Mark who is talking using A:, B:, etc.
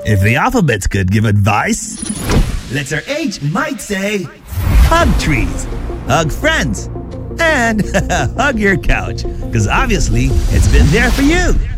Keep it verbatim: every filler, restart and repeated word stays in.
A: If the alphabets could give advice, letter H might say hug trees, hug friends, and hug your couch, because obviously it's been there for you.